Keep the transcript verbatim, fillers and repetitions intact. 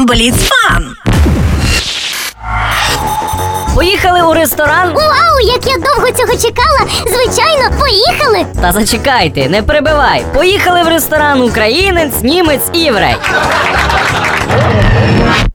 Бліцфан. Поїхали у ресторан? Вау, як я довго цього чекала! Звичайно, поїхали! Та зачекайте, не перебивай. Поїхали в ресторан українець, німець, єврей.